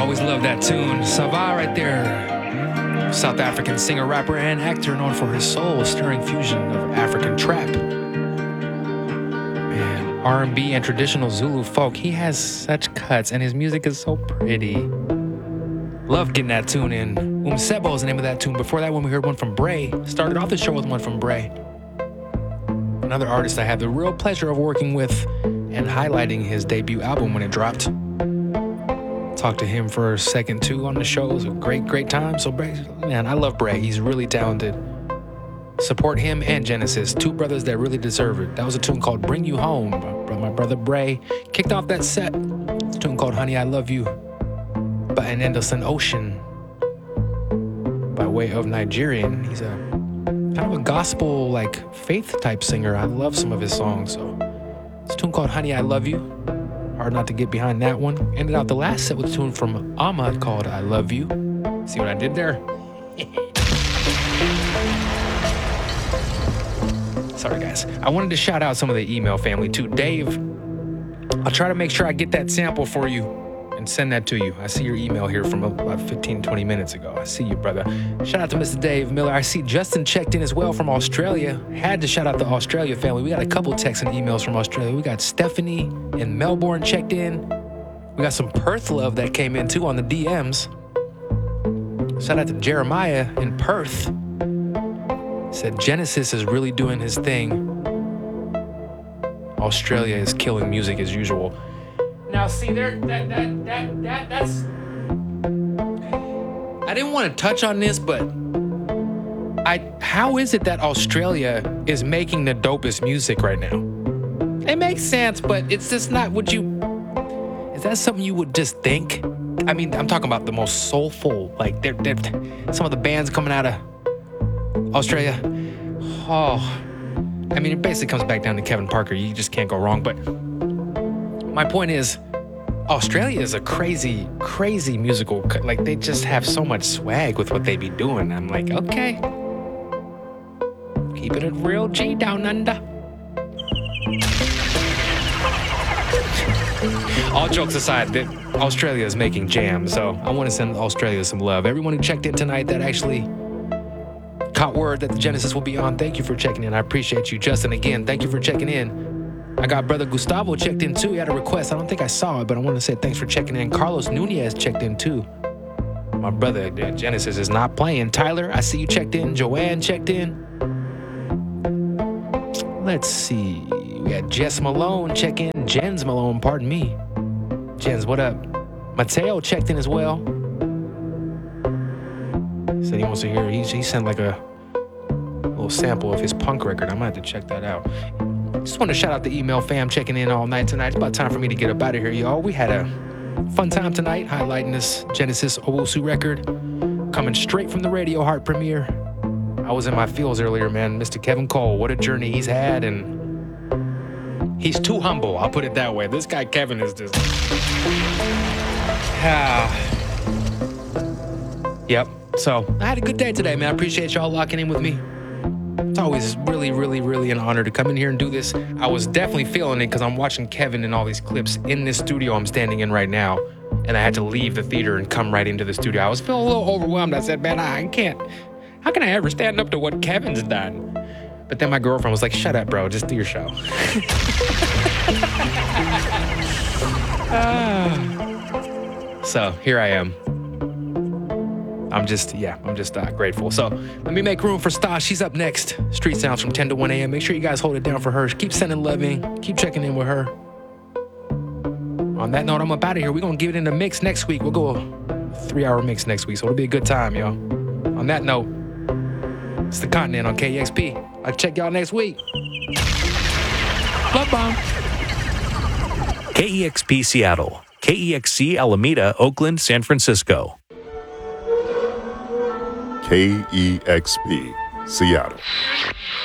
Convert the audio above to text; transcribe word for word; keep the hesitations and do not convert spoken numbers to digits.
Always love that tune. Savaa right there. South African singer, rapper, and actor known for his soul-stirring fusion of African trap and R and B and traditional Zulu folk. He has such cuts, and his music is so pretty. Love getting that tune in. Umsebo is the name of that tune. Before that one, we heard one from Bray. Started off the show with one from Bray. Another artist I had the real pleasure of working with and highlighting his debut album when it dropped. Talked to him for a second too on the show. It was a great, great time. So, Bray, man, I love Bray. He's really talented. Support him and Genesis, two brothers that really deserve it. That was a tune called Bring You Home by my brother Bray. Kicked off that set. It's a tune called Honey, I Love You by an Anderson Ocean by way of Nigerian. He's a kind of a gospel, like, faith type singer. I love some of his songs. So, it's a tune called Honey, I Love You. Hard not to get behind that one. Ended out the last set with a tune from Ahmad called I Love You. See what I did there? Sorry, guys. I wanted to shout out some of the email family too. Dave, I'll try to make sure I get that sample for you and send that to you. I see your email here from about fifteen, twenty minutes ago. I see you, brother. Shout out to Mister Dave Miller. I see Justin checked in as well from Australia. Had to shout out the Australia family. We got a couple texts and emails from Australia. We got Stephanie in Melbourne checked in. We got some Perth love that came in too on the D Ms. Shout out to Jeremiah in Perth. Said Genesis is really doing his thing. Australia is killing music as usual. Now, see, there, that, that, that, that, that's. I didn't want to touch on this, but I. How is it that Australia is making the dopest music right now? It makes sense, but it's just not what you. Is that something you would just think? I mean, I'm talking about the most soulful, like they're, they're some of the bands coming out of Australia. Oh, I mean, it basically comes back down to Kevin Parker. You just can't go wrong. But my point is, Australia is a crazy, crazy musical. Like, they just have so much swag with what they be doing. I'm like, okay, keeping it real G down under. All jokes aside, that Australia is making jams, so I want to send Australia some love. Everyone who checked in tonight that actually caught word that the Genesis will be on, thank you for checking in. I appreciate you. Justin, again, thank you for checking in. I got brother Gustavo checked in too. He had a request. I don't think I saw it, but I want to say thanks for checking in. Carlos Nunez checked in too. My brother Genesis is not playing. Tyler, I see you checked in. Joanne checked in. Let's see. We got Jess Malone check in. Jens Malone, pardon me. Jens, what up? Mateo checked in as well. Said he wants to hear. He, he sent like a little sample of his punk record. I might have to check that out. Just want to shout out the email fam checking in all night tonight. It's about time for me to get up out of here, y'all. We had a fun time tonight highlighting this Genesis Owusu record coming straight from the Radio Heart premiere. I was in my feels earlier, man. Mister Kevin Cole, what a journey he's had, and he's too humble. I'll put it that way. This guy Kevin is just. Ah. Yep. So I had a good day today, man. I appreciate y'all locking in with me. It's always really, really, really an honor to come in here and do this. I was definitely feeling it because I'm watching Kevin in all these clips in this studio I'm standing in right now. And I had to leave the theater and come right into the studio. I was feeling a little overwhelmed. I said, man, I can't. How can I ever stand up to what Kevin's done? But then my girlfriend was like, shut up, bro. Just do your show. ah. So here I am. I'm just, yeah, I'm just uh, grateful. So let me make room for Stas. She's up next. Street Sounds from ten to one a.m. Make sure you guys hold it down for her. Keep sending love in. Keep checking in with her. On that note, I'm up out of here. We're going to give it in the mix next week. We'll go a three-hour mix next week, so it'll be a good time, y'all. On that note, it's The Continent on K E X P. I'll check y'all next week. Love bomb. K E X P Seattle. K E X C Alameda, Oakland, San Francisco. K E X P Seattle.